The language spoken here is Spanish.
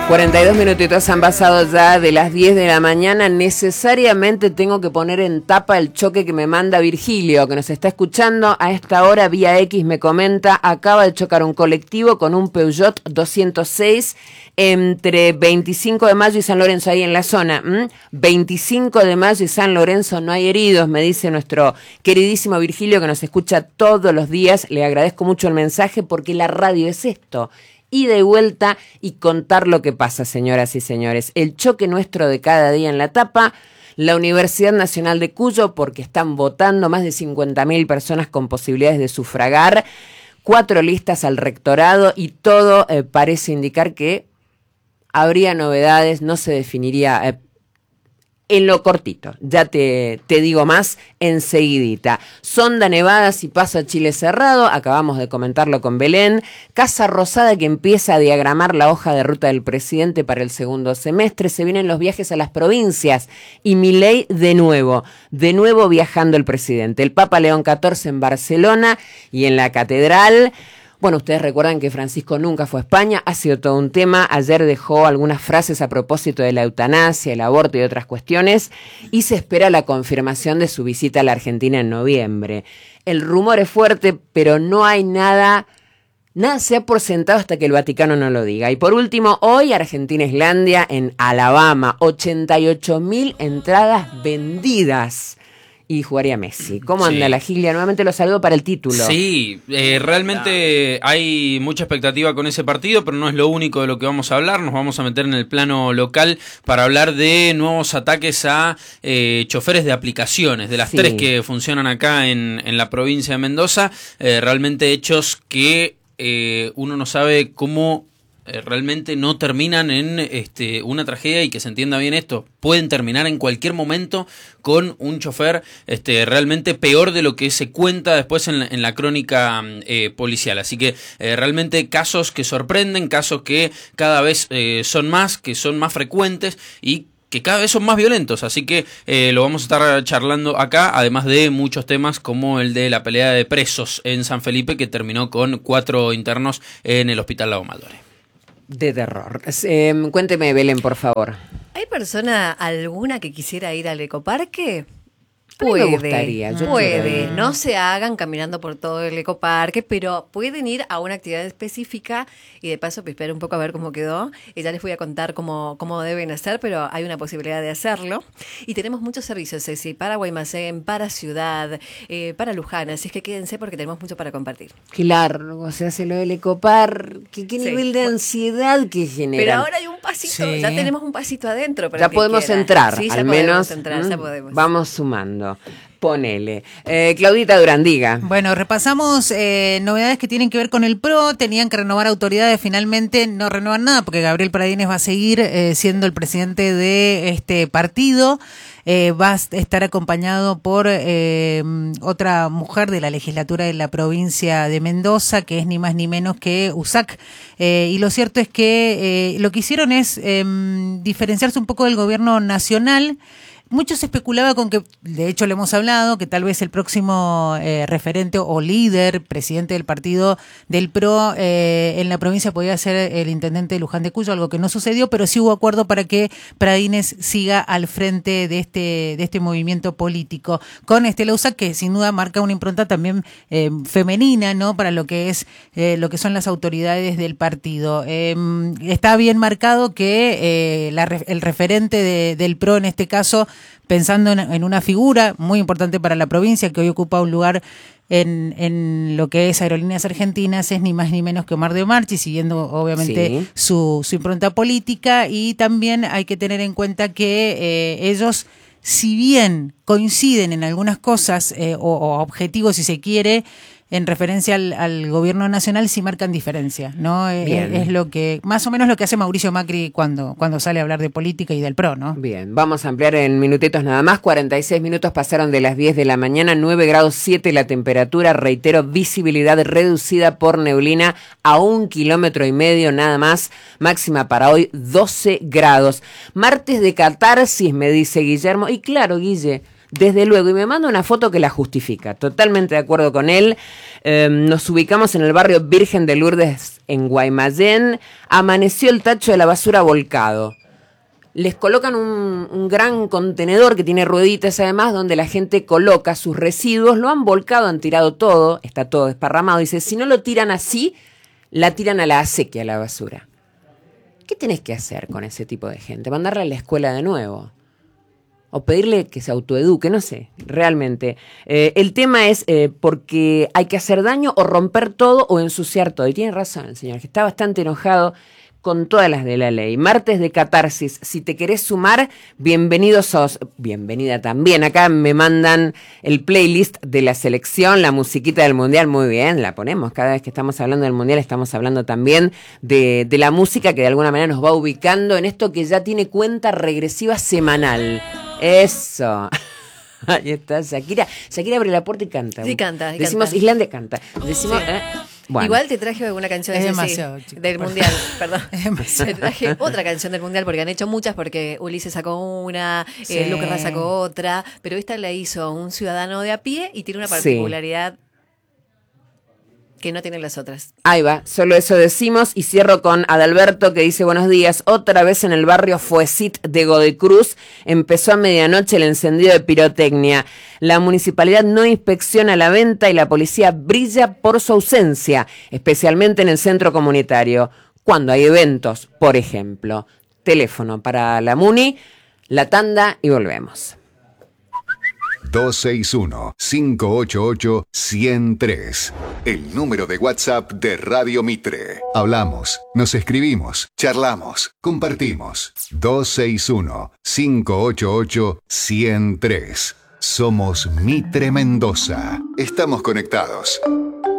42 minutitos han pasado ya de las 10 de la mañana. Necesariamente tengo que poner en tapa el choque que me manda Virgilio, que nos está escuchando a esta hora vía X. Me comenta, acaba de chocar un colectivo con un Peugeot 206 entre 25 de mayo y San Lorenzo, ahí en la zona. 25 de mayo y San Lorenzo, no hay heridos, me dice nuestro queridísimo Virgilio, que nos escucha todos los días. Le agradezco mucho el mensaje porque la radio es esto. Ida y vuelta y contar lo que pasa, señoras y señores. El choque nuestro de cada día en la tapa, la Universidad Nacional de Cuyo, porque están votando más de 50.000 personas con posibilidades de sufragar, 4 listas al rectorado y todo parece indicar que habría novedades, no se definiría en lo cortito, ya te digo más enseguidita. Sonda Nevadas y paso a Chile cerrado, acabamos de comentarlo con Belén. Casa Rosada que empieza a diagramar la hoja de ruta del presidente para el segundo semestre. Se vienen los viajes a las provincias y Milei de nuevo viajando el presidente. El Papa León XIV en Barcelona y en la catedral. Bueno, ustedes recuerdan que Francisco nunca fue a España, ha sido todo un tema. Ayer dejó algunas frases a propósito de la eutanasia, el aborto y otras cuestiones, y se espera la confirmación de su visita a la Argentina en noviembre. El rumor es fuerte, pero no hay nada se ha por sentado hasta que el Vaticano no lo diga. Y por último, hoy Argentina-Islandia en Alabama, 88.000 entradas vendidas. Y jugaría Messi. ¿Cómo anda la Gilia? Nuevamente lo saludo para el título. Sí, realmente hay mucha expectativa con ese partido, pero no es lo único de lo que vamos a hablar. Nos vamos a meter en el plano local para hablar de nuevos ataques a choferes de aplicaciones, de las 3 que funcionan acá en la provincia de Mendoza. Realmente hechos que uno no sabe cómo realmente no terminan en una tragedia, y que se entienda bien esto, pueden terminar en cualquier momento con un chofer realmente peor de lo que se cuenta después en la crónica policial. Así que realmente casos que sorprenden, casos que cada vez son más frecuentes y que cada vez son más violentos, así que lo vamos a estar charlando acá, además de muchos temas como el de la pelea de presos en San Felipe, que terminó con 4 internos en el Hospital Lago Madore. De terror. Cuénteme, Belén, por favor. ¿Hay persona alguna que quisiera ir al ecoparque? Me gustaría. Puede. No se hagan caminando por todo el ecoparque, pero pueden ir a una actividad específica y de paso esperar un poco a ver cómo quedó. Y ya les voy a contar cómo deben hacer, pero hay una posibilidad de hacerlo. Y tenemos muchos servicios, Ceci, para Guaymallén, para Ciudad, para Luján. Así es que quédense porque tenemos mucho para compartir. Claro, o sea, se lo del ecoparque, qué nivel de ansiedad que genera. Pero ahora hay un pasito, ya tenemos un pasito adentro. Para ya podemos entrar, sí, al menos. Ya podemos. Vamos sumando. Ponele. Claudita Durán, diga. Bueno, repasamos novedades que tienen que ver con el PRO. Tenían que renovar autoridades, finalmente no renuevan nada porque Gabriel Paradines va a seguir siendo el presidente de este partido. Va a estar acompañado por otra mujer de la legislatura de la provincia de Mendoza, que es ni más ni menos que Usac. Y lo cierto es que lo que hicieron es diferenciarse un poco del gobierno nacional. Mucho se especulaba con que, de hecho lo hemos hablado, que tal vez el próximo referente o líder, presidente del partido del PRO en la provincia podía ser el intendente de Luján de Cuyo, algo que no sucedió, pero sí hubo acuerdo para que Paradines siga al frente de este movimiento político, con Estela Usac, que sin duda marca una impronta también femenina, ¿no?, para lo que es lo que son las autoridades del partido. Está bien marcado que el referente del PRO en este caso, pensando en una figura muy importante para la provincia que hoy ocupa un lugar en lo que es Aerolíneas Argentinas, es ni más ni menos que Omar de Omarchi, siguiendo obviamente su impronta política. Y también hay que tener en cuenta que ellos, si bien coinciden en algunas cosas o objetivos, si se quiere, en referencia al gobierno nacional, sí marcan diferencia, ¿no? Es lo que, más o menos lo que hace Mauricio Macri cuando sale a hablar de política y del PRO, ¿no? Bien, vamos a ampliar en minutitos nada más. 46 minutos pasaron de las 10 de la mañana, 9 grados 7 la temperatura, reitero, visibilidad reducida por neblina a 1,5 kilómetros nada más, máxima para hoy 12 grados. Martes de catarsis, me dice Guillermo, y claro, Guille, desde luego, y me manda una foto que la justifica. Totalmente de acuerdo con él. Nos ubicamos en el barrio Virgen de Lourdes, en Guaymallén. Amaneció el tacho de la basura volcado. Les colocan un gran contenedor que tiene rueditas además, donde la gente coloca sus residuos. Lo han volcado, han tirado todo, está todo desparramado. Dice, si no lo tiran así, la tiran a la acequia, a la basura. ¿Qué tenés que hacer con ese tipo de gente? ¿Mandarla a la escuela de nuevo? O pedirle que se autoeduque, no sé, realmente. El tema es porque hay que hacer daño o romper todo o ensuciar todo. Y tiene razón el señor, que está bastante enojado con todas las de la ley. Martes de catarsis, si te querés sumar, bienvenido sos. Bienvenida también. Acá me mandan el playlist de la selección, la musiquita del Mundial. Muy bien, la ponemos. Cada vez que estamos hablando del Mundial estamos hablando también de la música que de alguna manera nos va ubicando en esto que ya tiene cuenta regresiva semanal. Eso. Ahí está, Shakira. Shakira abre la puerta y canta. Sí, canta. Decimos, Islandia canta. Decimos, Sí. Bueno. Igual te traje alguna canción Es así, demasiado, chico. del Mundial, perdón. Es demasiado. Te traje otra canción del Mundial porque han hecho muchas, porque Ulises sacó una, Sí. Lucas sacó otra, pero esta la hizo un ciudadano de a pie y tiene una Sí. particularidad que no tienen las otras. Ahí va, solo eso decimos y cierro con Adalberto que dice buenos días, otra vez en el barrio Fuesit de Godoy Cruz empezó a medianoche el encendido de pirotecnia. La municipalidad no inspecciona la venta y la policía brilla por su ausencia, especialmente en el centro comunitario, cuando hay eventos, por ejemplo. Teléfono para la Muni, la tanda y volvemos. 261-588-103. El número de WhatsApp de Radio Mitre. Hablamos, nos escribimos, charlamos, compartimos. 261-588-103. Somos Mitre Mendoza. Estamos conectados.